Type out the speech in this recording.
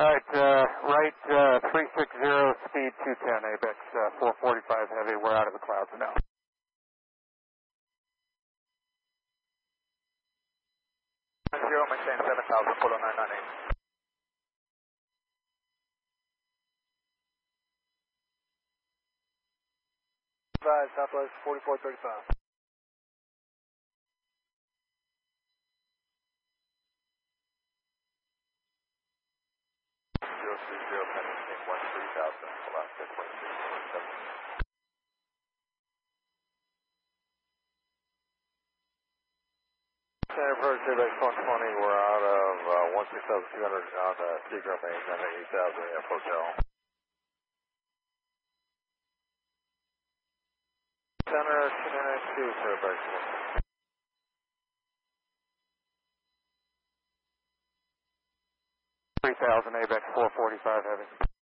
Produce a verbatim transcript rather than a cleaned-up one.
All right, uh, right, uh, three six zero, speed two ten, ABEX, uh, four forty-five heavy. We're out of the clouds now. Zero, maintain seven thousand, follow nine nine eight. Five, Southwest forty-four thirty-five. Zero three zero, maintain one three thousand, Alaska twenty-six twenty-seven. San Approach, ABEX one twenty, we're out of uh, one six seven two hundred on the Seagram main, and eight thousand F Hotel. Center two nine nine two, sir, ABEX one. three thousand, ABEX four forty-five heavy.